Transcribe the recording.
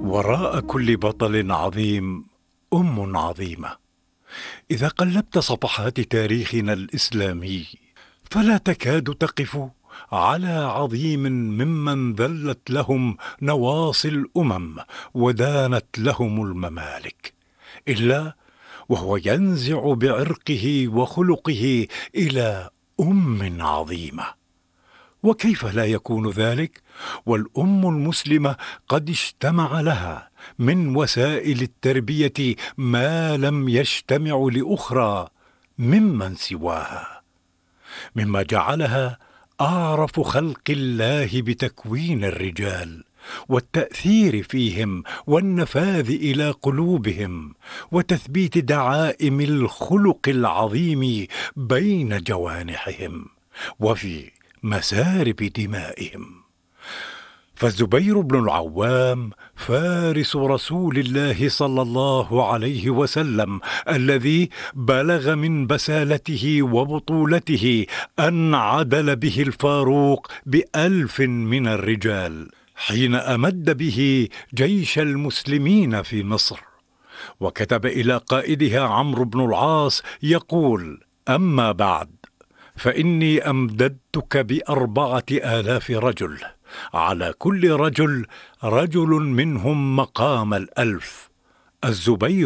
وراء كل بطل عظيم عظيمة. إذا قلبت صفحات تاريخنا الإسلامي فلا تكاد تقف على عظيم ممن ذلت لهم نواصي الأمم ودانت لهم الممالك، إلا وهو ينزع بعرقه وخلقه إلى عظيمة. وكيف لا يكون ذلك والأم المسلمة قد اجتمع لها من وسائل التربية ما لم يجتمع لأخرى ممن سواها، مما جعلها أعرف خلق الله بتكوين الرجال والتأثير فيهم والنفاذ إلى قلوبهم وتثبيت دعائم الخلق العظيم بين جوانحهم وفي مسارب دمائهم. فالزبير بن العوام فارس رسول الله صلى الله عليه وسلم، الذي بلغ من بسالته وبطولته أن عدل به الفاروق ب1000 من الرجال حين أمد به جيش المسلمين في مصر، وكتب إلى قائدها عمرو بن العاص يقول: أما بعد فإني أمددتك ب4000 رجل، على كل رجل منهم مقام 1000. الزبير